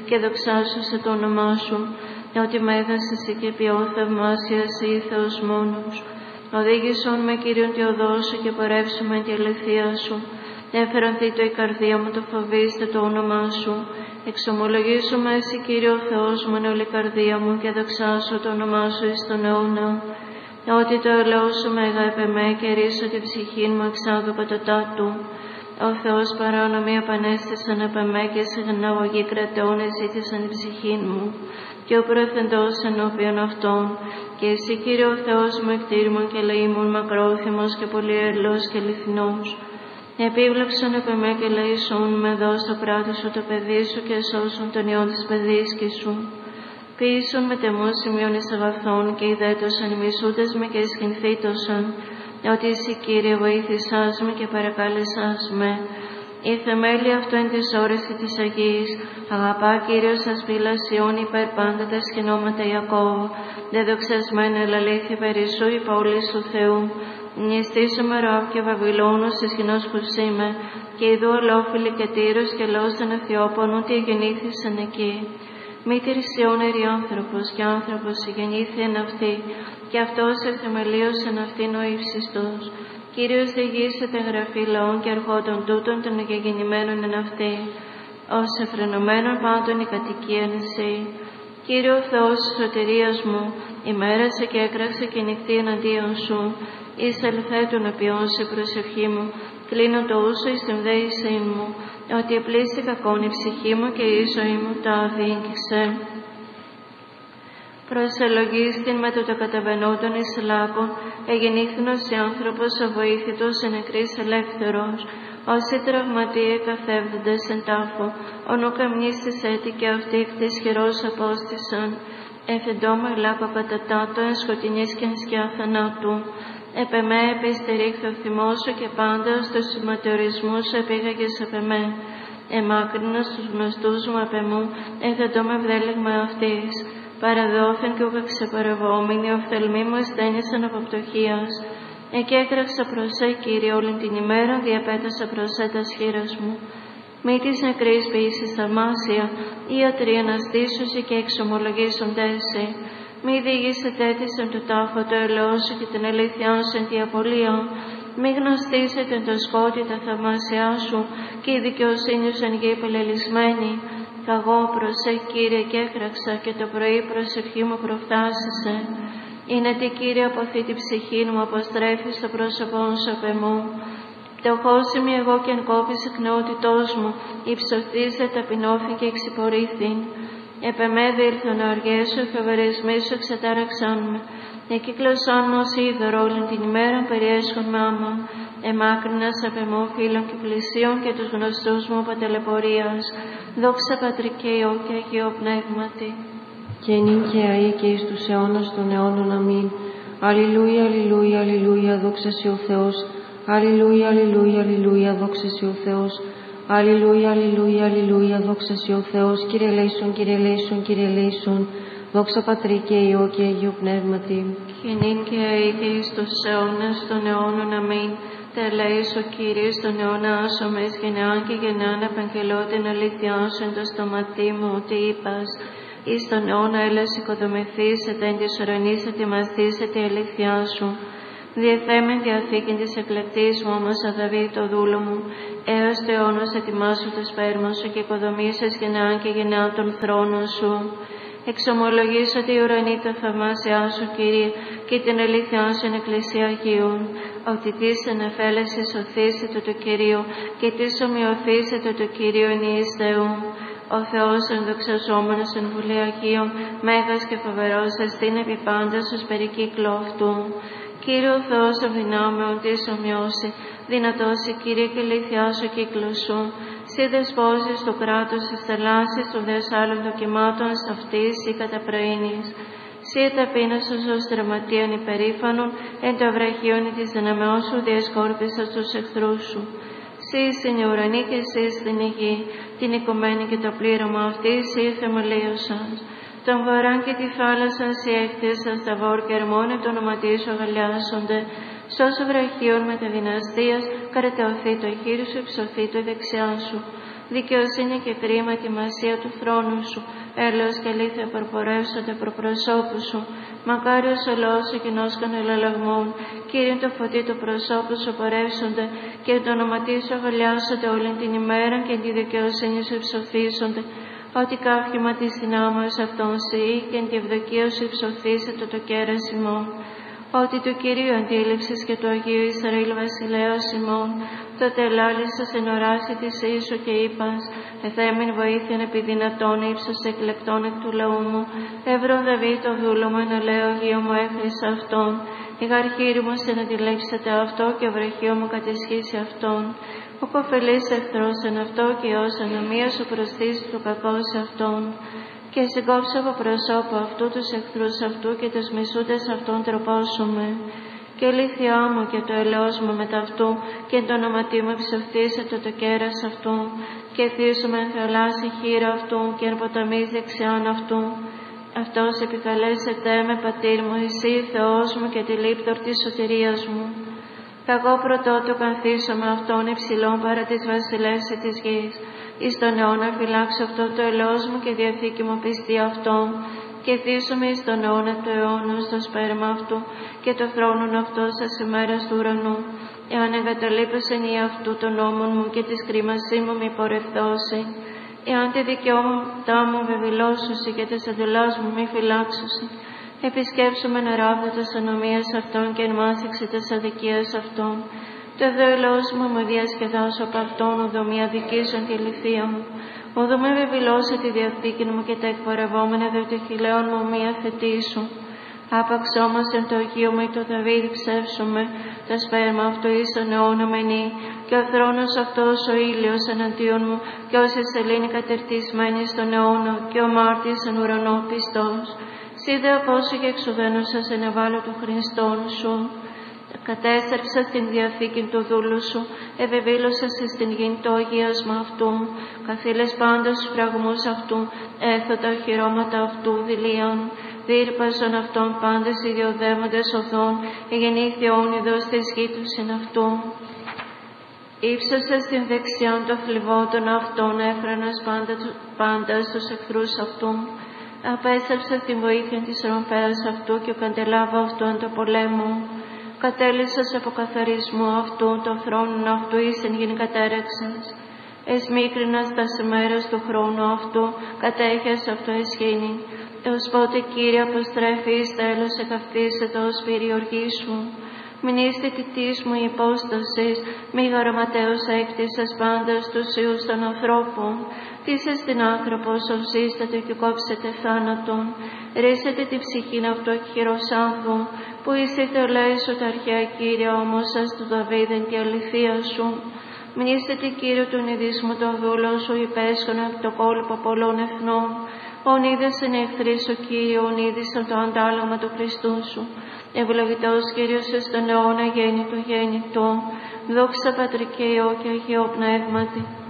και δοξάσωσε το όνομά σου, ότι μέγας εσύ και ποιό θαυμάσια εσύ, Θεός μόνος. Οδήγησον με, Κύριον, τη οδό σου και πορεύσουμε τη αληθεία σου. Έφερανθη το η καρδία μου, το φοβήστε το όνομά σου. Εξομολογήσουμε εσύ, Κύριο Θεός μου, όλη η καρδία μου και δοξάσω το όνομά σου εις τον αιώνα. Ότι το ελαιό σου μέγα επεμέ και ρίσω τη ψυχή μου εξάδου κατωτάτου. Ο Θεός παράνομοι επανέστησαν επεμέ και συγναγωγή κρατών εζήτησαν την ψυχή μου. Και ο προεθεντός ενώπιον αυτών. Και εσύ, Κύριο Θεός μου, εκτήρημον και λαίμων μακρόθυμος και πολυερλός και λιθνός. Επίβλεψον επεμέ και λαίσον με δώσ' το κράτος σου το παιδί σου και σώσον τον ιόν της παιδίσκης σου. Ποιήσουν με τεμούς σημείων εις αγαθών και ιδέτωσαν ημισούτες με και εισχυνθήτωσαν, ότι εσύ, Κύριε, βοήθησάς με και παρακάλεσάς με. Η θεμέλη αυτό εν της όρεση της Αγίας, αγαπά Κύριος ασπίλασιον υπέρ πάντα τα σκηνώματα Ιακώβ, δε δοξασμένα ελαλήθη περί σου υπά όλης του Θεού. Νηστήσουμε Ροάβ και Βαβυλώνος εις κοινός χουσίμε, και ειδού ολόφιλοι και Τύρος και λόσαν Αιθιόπων, ούτε γεννήθησαν εκεί. Μήτηρ Σιών ερει άνθρωπος και άνθρωπος γεννήθη εν αυτή, και αυτός εθεμελίωσεν αυτήν ο ύψιστος. Κύριος διηγήσεται γραφή λαών και αρχόντων τούτων των εγγεννημένων εν αυτή, ως εφρενωμένων πάντων η κατοικίαν εσύ. Κύριο Θεός της σωτηρίας μου, ημέρασε και έκραξε και νυχτή εναντίον σου. Εις ελθέτουν επιώσει προσευχή μου, κλείνω το ούσο εις την δέησή μου, ότι επλήστη κακόν η ψυχή μου και η ζωή μου τα αδίκησε. Προσελογίστην με το καταβαινόντων εις λάκων, εγεννήθηνος η άνθρωπος αβοήθητος εν νεκρής ελεύθερος, όσοι τραυματίε καθεύδοντες εν τάφο, ονού καμνίστης έτη και αυτοί εκ της χειρός απόστησαν. Εφεντόμα λάκο κατατάτω εν σκοτεινής και εν σκιά θανάτου. Επεμέ επιστερήχθη ο θυμός σου και πάντα στους σηματεωρισμούς σου επήγαγες επεμέ. Εμάκρυνος τους γνωστούς μου επεμού, εφεντώ με βδέλεγμα αυτής. Παραδόθεν και ούκα ξεπαρευόμενοι, οφθαλμοί μου ασθένησαν από πτωχίας. Εκεί έκραξα προς σε, Κύριε, όλη την ημέρα, διαπέτασα προς σε τα σχήρας μου. Μη της νεκρής ποιήσεις θαυμάσια, ιατροί αναστήσουσι και εξομολογήσοντέσαι. Μη διηγήσε τέτησεν του τάφο το ελαιό σου και την αλήθειά σου εν τη απολία. Μη γνωστήσετε το σκότι τα θαυμάσια σου και η δικαιοσύνη σου εν γη πελελισμένη. Καγώ προσέ, Κύριε, και έκραξα και το πρωί προσευχή μου προφτάσισε. Είναι τι, Κύριε, αποθεί την ψυχή μου, αποστρέφει στο πρόσωπό σου απεμού. Πτωχώσιμη εγώ και εν κόπης εκ νεότητός μου, υψωθήσε ταπεινώθη και εξυπορήθην. Επεμέδε ήλθον αργές σου, εφευρεσμοί σου εξατάραξάν με. Εκύκλωσάν μου ως είδωρο όλη την ημέρα περιέσχον με άμα. Εμάκρυνας απεμού φίλων και πλησίων και τους γνωστούς μου πατελεπορίας. Δόξα Πατρί και Υιό και Αγίο Πνεύματι. Και νυν και αεί και εις τους αιώνας των αιώνων. Αμήν. Αλληλούια, αλληλούια, αλληλούια, δόξα σοι ο Θεός. Αλληλούια, αλληλούια, αλληλούια, δόξα σοι ο Θεός. Αλληλούια, αλληλούια, αλληλούια, δόξα σοι ο Θεός. Κύριε ελέησον, Κύριε ελέησον, Κύριε ελέησον. Δόξα Πατρί και Υιό και Αγίου Πνεύματι. Και νυν και αεί και εις τους αιώνας των αιώνων. Αμήν. Τε ελέησο, Κύριε, στον αιώνα άσομαι εις γενεάν και γενεάν απαγγελώ την αλήθειά σου εν το στοματί μου, ότι είπας. Εις τον αιώνα έλας οικοδομηθήσετε, εν της ουρανής ετοιμαστήσετε η αλήθειά σου. Διεθέμεν διαθήκην της εκλεκτής μου όμως αδαβή το δούλο μου, έως το αιώνος ετοιμάσου το σπέρμα σου και οικοδομήσεις γενεάν και γενεάν των θρόνων σου. Εξομολογήσω ότι η ουρανή τα θαυμάσια σου, Κύριε, και την αλήθειά σου εν εκκλησία Αγίων, ότι της ενεφέλεσης σωθήσετε το Κυρίο και της ομοιωθήσετε το Κύριο εν εις Θεού. Ο Θεός ενδοξαζόμενος εν βουλή Αγίων, μέγας και φοβερός εστίν επί πάντα στους περικύκλου αυτού. Κύριε ο Θεός των δυνάμεων της ομοιώσει, δυνατός η Κύριε και αληθιά σου κύκλο σου. Συ δεσπόζεις του κράτους της θαλάσσης των δεσάλων δοκιμάτων σ' αυτής ή καταπραίνεις. Συ εταπείνωσος ως δραματίων υπερήφανων, εν το βραχίον της δυναμεώς σου διασκόρπισας τους εχθρούς σου. Συ στην ουρανή και συ στην γη, την οικομένη και το πλήρωμα αυτής συ θεμελίωσας. Τον βορράν και τη θάλασσα συ έκτισας τα βόρ και ερμόνε το ονοματί σου αγαλιάσονται. Σώσο βραχίων με τα δυναστείας, καρετεωθεί το χείρι σου, υψωθεί το δεξιά σου. δικαιοσύνη και κρίμα ετοιμασία του θρόνου σου, έλεος και αλήθεια προπορεύσονται προπροσώπου σου. Μακάριος ο λαός ο κοινός κανελαλλαγμών, Κύριε το φωτί του προσώπου σου πορεύσονται, και το ονοματί σου αγαλιάσονται όλη την ημέρα, και τη δικαιοσύνη σου υψωθήσονται. Ότι κάφημα της δυνάμεως αυτών σοι, και τη ευδοκία σου υψωθήσεται το κέρας ημών. Ότι του Κυρίου αντίληψης και του Αγίου Ισραήλ βασιλέως ημών, τότε ελάλησας εν οράση της ίσου και είπας, εθέμην βοήθειαν επί δυνατών ύψος εκλεκτών εκ του λαού μου, εύρω Δαβίδ το δούλο μου εν αλέω γιο μου έχρισα αυτόν, η γαρχήρη μου συναντιλέξετε αυτό και ο βραχείο μου κατησχύσει αυτόν. Ο κοφελής εχθρός εν αυτό και ως ανομία σου προσθήσει το κακό σε αυτόν. Και συγκόψω από προσώπου αυτού τους εχθρούς αυτού και τους μισούντες αυτών τροπώσουμε. Και λύθιά μου και το ελαιός μου μετά αυτού και το ονοματί μου ψευτήσετε το κέρας αυτού και θύσουμε εν θαλάσσι χείρα αυτού και εν ποταμής δεξιάν αυτού. Αυτός επικαλέσετε με πατήρ μου, εσύ Θεός μου και τη λύπτορ της σωτηρίας μου. Καγώ πρωτότου καθίσω με αυτόν υψηλών παρά της βασιλεύση της γης. Εις τον αιώνα φυλάξω αυτό το ελαιός μου και διαθήκη μου πιστή αυτόν. Και θύσομαι εις τον αιώνα του αιώνα στο σπέρμα αυτού και το θρόνον αυτό σας ημέρας του ουρανού. Εάν εγκαταλείπωσεν ή αυτού των νόμων μου και της κρίμασή μου μη πορευθώσει. Εάν τη δικαιώματά μου βεβηλώσουσι και της εντολάς μου μη φυλάξουσι. Επισκέψουμε ράβδο της ανομίας αυτών και εν μάθηξη της αδικίας αυτών. Το δε ελαιός μου με διασκεδάσω από αυτόν, οδο μη αδικήσουν τη λυθία μου. Οδο με βεβηλώσει τη διαθήκη μου και τα εκπορευόμενα δε το χειλέον μου μη αθετήσουν. Άπαξ όμως εν το Αγίο μου ή το Δαβίδ ψεύσουμε, το σπέρμα αυτό εις τον αιώνα μενή, και ο θρόνος αυτός ο ήλιος εναντίον μου, και ως η σελήνη κατερτισμένη στον αιώνα, και ο μάρτης εν ουρανό πιστός. Σίδε απόσου και εξουδένωσας εν ευάλωτο Χριστόν σου. Κατέστρεψα στην διαθήκη του δούλου σου, ευεβήλωσας στην γην το αγίασμα αυτού, καθήλες πάντα στους φραγμούς αυτού, έθωτα οχυρώματα αυτού δηλίαν, δίρπαζον αυτών πάντες ιδιοδεύοντες οδών, εγεννήθη όνειδος της γη του συν αυτού. Ήψωσα στην δεξιάν των θλιβόντων αυτών, έφρανας πάντα στους εχθρούς αυτού. Απέστρεψα την βοήθεια της ρομφέας αυτού και ο καντελάβα αυτού εν το πολέμο. Κατέλυσας από καθαρισμό αυτού, των θρόνων αυτού εις εν γην κατέρεξας. Εσμίκρινας τας ημέρας του χρόνου αυτού, κατέχες αυτό εσχήνη. Έως πότε, Κύριε, αποστρέφει εις τέλος εκαυτίσεται ως περιοργή σου. Μην είστε τιτής μου η υπόστασης, μη γαρωματέως έκτισας πάντα στους ιούς των ανθρώπων. Τίσε στην άκροπος ουσίστατε και κόψετε θάνατον. Ρίσετε τη ψυχήν αυτού εκχειροσάνθου, που είστε θεολέησο τα αρχαία Κύριε, όμως σας του Δαβίδεν τη αληθεία σου. Μην είστε τη Κύριο του νηδίσμου των δούλων σου, υπέσχον από το κόλπο πολλών εθνών. Ον είδες εν εχθρής ο Κύριο, ον είδησαν το αντάλλαγμα του Χριστού σου. Ευλογητός Κύριος εις τον αιώνα γέννητο γέννητο, δόξα Πατρί και Υιό και Αγίο Πνεύματι.